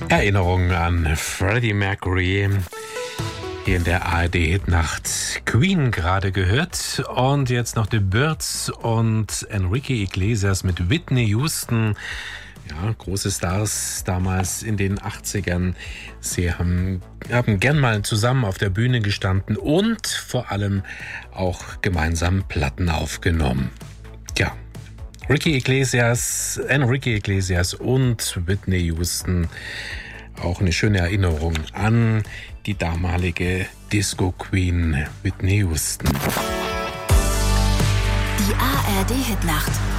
Erinnerung an Freddie Mercury. Hier in der ARD-Hitnacht. Queen gerade gehört. Und jetzt noch The Byrds und Enrique Iglesias mit Whitney Houston. Ja, große Stars damals in den 80ern. Sie haben gern mal zusammen auf der Bühne gestanden und vor allem auch gemeinsam Platten aufgenommen. Ja, Enrique Iglesias und Whitney Houston. Auch eine schöne Erinnerung an die damalige Disco-Queen Whitney Houston. Die ARD-Hitnacht.